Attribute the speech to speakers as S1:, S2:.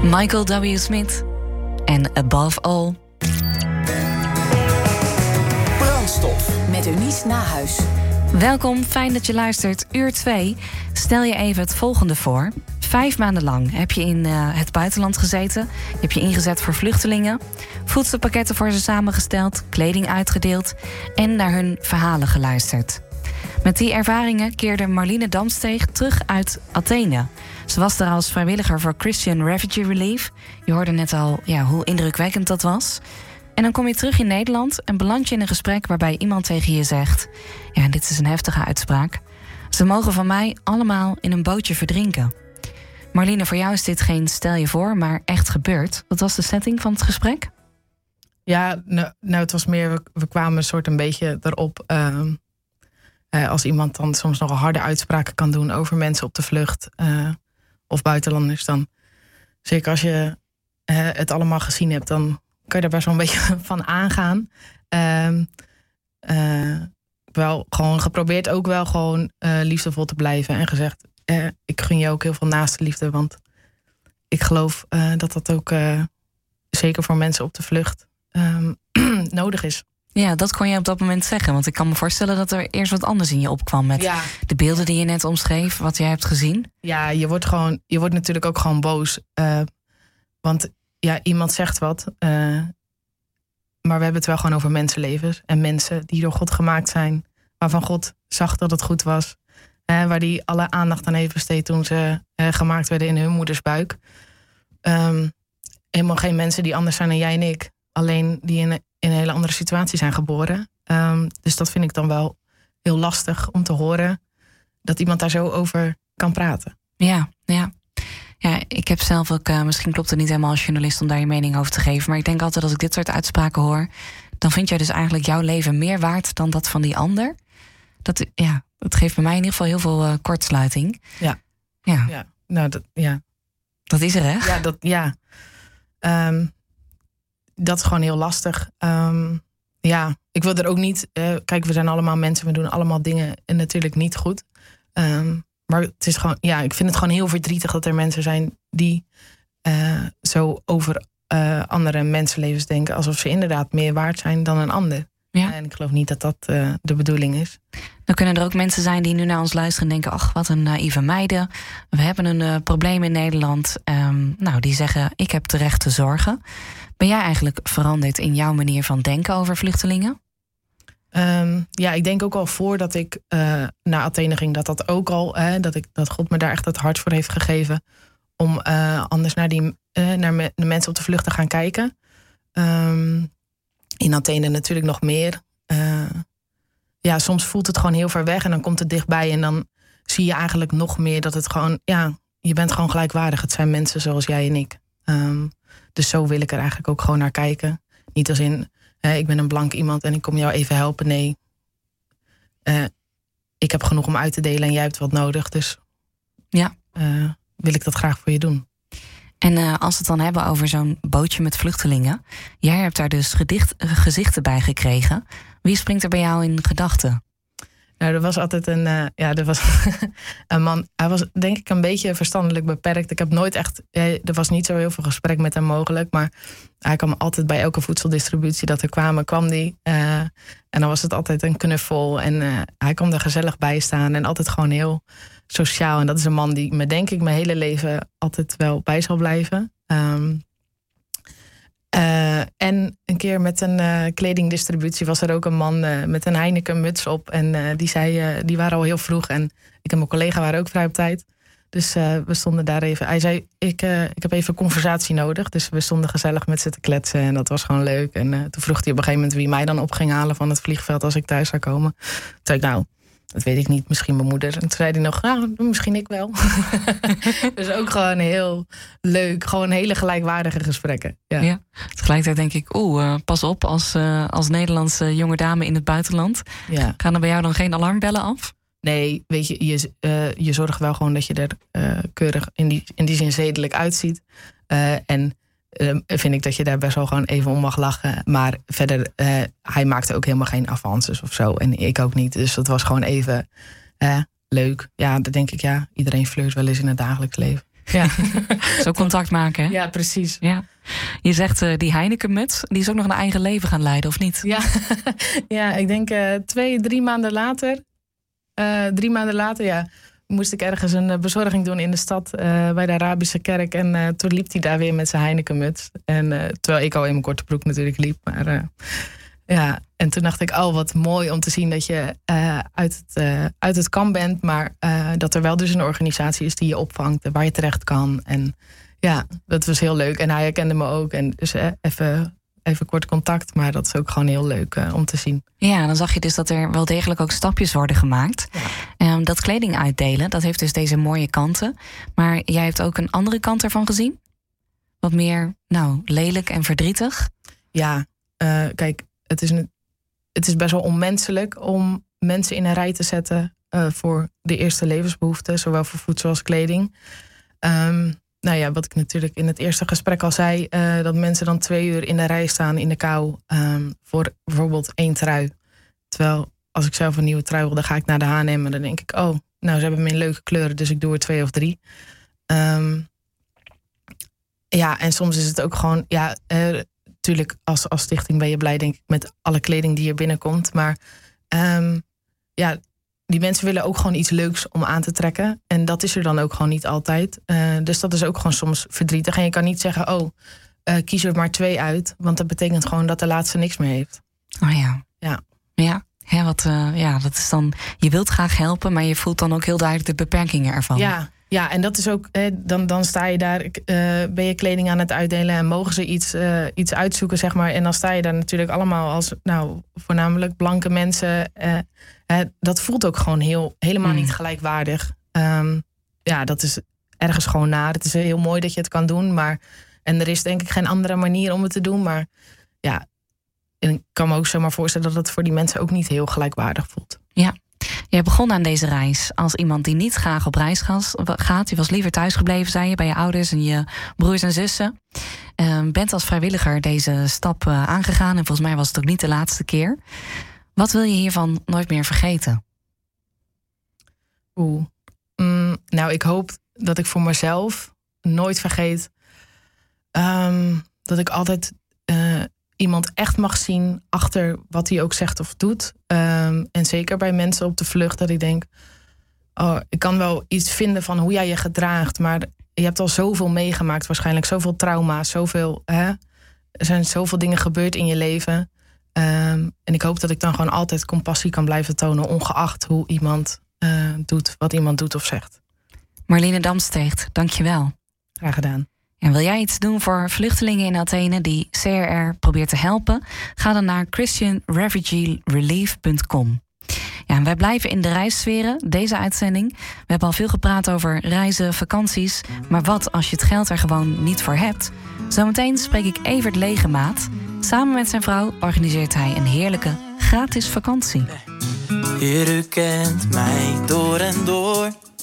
S1: Michael W. Smith en Above All.
S2: Brandstof met Eunice Nahuis.
S1: Welkom, fijn dat je luistert. Uur 2. Stel je even het volgende voor. 5 maanden lang heb je in het buitenland gezeten. Je hebt je ingezet voor vluchtelingen. Voedselpakketten voor ze samengesteld. Kleding uitgedeeld. En naar hun verhalen geluisterd. Met die ervaringen keerde Marlene Damsteeg terug uit Athene. Ze was daar als vrijwilliger voor Christian Refugee Relief. Je hoorde net al hoe indrukwekkend dat was. En dan kom je terug in Nederland en beland je in een gesprek waarbij iemand tegen je zegt... ja, dit is een heftige uitspraak. Ze mogen van mij allemaal in een bootje verdrinken. Marlene, voor jou is dit geen stel je voor, maar echt gebeurd. Wat was de setting van het gesprek?
S3: Ja, nou het was meer, we kwamen een beetje erop... als iemand dan soms nogal harde uitspraken kan doen over mensen op de vlucht... of buitenlanders, dan zeker als je het allemaal gezien hebt... dan kan je er best wel een beetje van aangaan. Wel gewoon geprobeerd ook wel gewoon liefdevol te blijven. En gezegd, ik gun je ook heel veel naaste liefde. Want ik geloof dat ook zeker voor mensen op de vlucht nodig is.
S1: Ja, dat kon je op dat moment zeggen. Want ik kan me voorstellen dat er eerst wat anders in je opkwam... met de beelden die je net omschreef, wat jij hebt gezien.
S3: Ja, je wordt natuurlijk ook gewoon boos. Want ja, iemand zegt wat... maar we hebben het wel gewoon over mensenlevens. En mensen die door God gemaakt zijn... waarvan God zag dat het goed was. Waar die alle aandacht aan heeft besteed... toen ze gemaakt werden in hun moeders buik. Helemaal geen mensen die anders zijn dan jij en ik. Alleen die in een hele andere situatie zijn geboren. Dus dat vind ik dan wel heel lastig om te horen... dat iemand daar zo over kan praten.
S1: Ja, ik heb zelf ook... misschien klopt het niet helemaal als journalist om daar je mening over te geven... maar ik denk altijd als ik dit soort uitspraken hoor... dan vind jij dus eigenlijk jouw leven meer waard dan dat van die ander. Dat geeft bij mij in ieder geval heel veel kortsluiting.
S3: Ja.
S1: Dat is er, hè?
S3: Dat is gewoon heel lastig. Ik wil er ook niet... kijk, we zijn allemaal mensen, we doen allemaal dingen en natuurlijk niet goed. Maar het is gewoon... ik vind het gewoon heel verdrietig dat er mensen zijn... die zo over andere mensenlevens denken... alsof ze inderdaad meer waard zijn dan een ander. Ja. En ik geloof niet dat dat de bedoeling is.
S1: Dan kunnen er ook mensen zijn die nu naar ons luisteren... en denken, ach, wat een naïeve meiden. We hebben een probleem in Nederland. Die zeggen, ik heb terecht te zorgen. Ben jij eigenlijk veranderd in jouw manier van denken over vluchtelingen?
S3: Ik denk ook al voordat ik naar Athene ging... dat ook al, dat God me daar echt het hart voor heeft gegeven... om anders naar de mensen op de vlucht te gaan kijken. In Athene natuurlijk nog meer. Soms voelt het gewoon heel ver weg en dan komt het dichtbij... en dan zie je eigenlijk nog meer dat het gewoon... je bent gewoon gelijkwaardig. Het zijn mensen zoals jij en ik. Dus zo wil ik er eigenlijk ook gewoon naar kijken. Niet als in, ik ben een blank iemand en ik kom jou even helpen. Nee, ik heb genoeg om uit te delen en jij hebt wat nodig. Dus wil ik dat graag voor je doen.
S1: En als we het dan hebben over zo'n bootje met vluchtelingen... jij hebt daar dus gezichten bij gekregen. Wie springt er bij jou in gedachten?
S3: Nou, er was altijd een man. Hij was denk ik een beetje verstandelijk beperkt. Ik heb nooit echt... er was niet zo heel veel gesprek met hem mogelijk. Maar hij kwam altijd bij elke voedseldistributie dat er kwam die. En dan was het altijd een knuffel. En hij kwam er gezellig bij staan. En altijd gewoon heel sociaal. En dat is een man die me denk ik mijn hele leven altijd wel bij zal blijven. En een keer met een kledingdistributie was er ook een man met een Heineken muts op. En die zei, die waren al heel vroeg. En ik en mijn collega waren ook vrij op tijd. Dus we stonden daar even. Hij zei, ik heb even conversatie nodig. Dus we stonden gezellig met z'n te kletsen. En dat was gewoon leuk. En toen vroeg hij op een gegeven moment wie mij dan op ging halen van het vliegveld als ik thuis zou komen. Toen zei ik, dat weet ik niet, misschien mijn moeder. En toen zei hij nog, misschien ik wel. Dus ook gewoon heel leuk. Gewoon hele gelijkwaardige gesprekken. Ja.
S1: Tegelijkertijd denk ik, pas op als Nederlandse jonge dame in het buitenland. Ja. Gaan er bij jou dan geen alarmbellen af?
S3: Nee, weet je, je zorgt wel gewoon dat je er keurig in die zin zedelijk uitziet. En vind ik dat je daar best wel gewoon even om mag lachen. Maar verder, hij maakte ook helemaal geen avances of zo. En ik ook niet. Dus dat was gewoon even leuk. Ja, dan denk ik, iedereen flirt wel eens in het dagelijks leven. Ja.
S1: Zo contact maken, hè?
S3: Ja, precies.
S1: Ja. Je zegt die Heineken-muts, die is ook nog een eigen leven gaan leiden, of niet?
S3: Ja, ja, ik denk 3 maanden later. 3 maanden later, ja, moest ik ergens een bezorging doen in de stad bij de Arabische kerk. En toen liep hij daar weer met zijn Heineken-muts. En terwijl ik al in mijn korte broek natuurlijk liep. Maar ja, en toen dacht ik, wat mooi om te zien dat je uit het kamp bent. Maar dat er wel dus een organisatie is die je opvangt en waar je terecht kan. En ja, dat was heel leuk. En hij herkende me ook. En dus even kort contact. Maar dat is ook gewoon heel leuk om te zien.
S1: Ja, dan zag je dus dat er wel degelijk ook stapjes worden gemaakt. Ja. Dat kleding uitdelen, dat heeft dus deze mooie kanten. Maar jij hebt ook een andere kant ervan gezien? Wat meer, lelijk en verdrietig?
S3: Ja, kijk, het is best wel onmenselijk om mensen in een rij te zetten voor de eerste levensbehoeften. Zowel voor voedsel als kleding. Wat ik natuurlijk in het eerste gesprek al zei, dat mensen dan 2 uur in de rij staan in de kou voor bijvoorbeeld 1 trui. Terwijl als ik zelf een nieuwe trui wil, dan ga ik naar de H&M en dan denk ik, ze hebben hem in leuke kleuren, dus ik doe er 2 of 3. En soms is het ook gewoon, natuurlijk als stichting ben je blij, denk ik, met alle kleding die er binnenkomt. Maar die mensen willen ook gewoon iets leuks om aan te trekken. En dat is er dan ook gewoon niet altijd. Dus dat is ook gewoon soms verdrietig. En je kan niet zeggen, kies er maar 2 uit. Want dat betekent gewoon dat de laatste niks meer heeft.
S1: Oh ja.
S3: Ja.
S1: Ja, dat is dan, je wilt graag helpen, maar je voelt dan ook heel duidelijk de beperkingen ervan.
S3: Ja, en dat is ook, dan sta je daar, ben je kleding aan het uitdelen en mogen ze iets uitzoeken, zeg maar. En dan sta je daar natuurlijk allemaal als, voornamelijk blanke mensen. Dat voelt ook gewoon helemaal niet gelijkwaardig. Dat is ergens gewoon naar. Het is heel mooi dat je het kan doen, en er is denk ik geen andere manier om het te doen. Maar ja, en ik kan me ook zomaar voorstellen dat het voor die mensen ook niet heel gelijkwaardig voelt.
S1: Ja. Je begon aan deze reis als iemand die niet graag op reis gaat. Je was liever thuis gebleven, zei je, bij je ouders en je broers en zussen. Bent als vrijwilliger deze stap aangegaan. En volgens mij was het ook niet de laatste keer. Wat wil je hiervan nooit meer vergeten?
S3: Ik hoop dat ik voor mezelf nooit vergeet dat ik altijd iemand echt mag zien achter wat hij ook zegt of doet. En zeker bij mensen op de vlucht, dat ik denk, ik kan wel iets vinden van hoe jij je gedraagt, maar je hebt al zoveel meegemaakt, waarschijnlijk zoveel trauma's, er zijn zoveel dingen gebeurd in je leven. En ik hoop dat ik dan gewoon altijd compassie kan blijven tonen, ongeacht hoe iemand doet, wat iemand doet of zegt.
S1: Marlene Damsteegt, dank je wel.
S3: Graag gedaan.
S1: En wil jij iets doen voor vluchtelingen in Athene die CRR probeert te helpen? Ga dan naar christianrefugeerelief.com. Ja, en wij blijven in de reissferen, deze uitzending. We hebben al veel gepraat over reizen, vakanties. Maar wat als je het geld er gewoon niet voor hebt? Zometeen spreek ik Evert Legemaat. Samen met zijn vrouw organiseert hij een heerlijke gratis vakantie.
S4: Heer, u kent mij door en door.